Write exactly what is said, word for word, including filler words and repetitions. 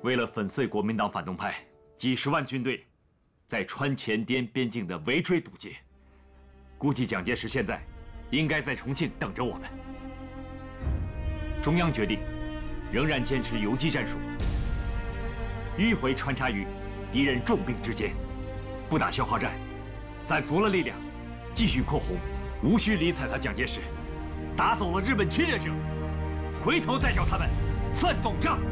为了粉碎国民党反动派，几十万军队在川黔滇边境的围追堵截，估计蒋介石现在应该在重庆等着我们。中央决定，仍然坚持游击战术，迂回穿插于敌人重兵之间，不打消耗战，攒足了力量，继续扩红，无需理睬他蒋介石，打走了日本侵略者，回头再找他们算总账。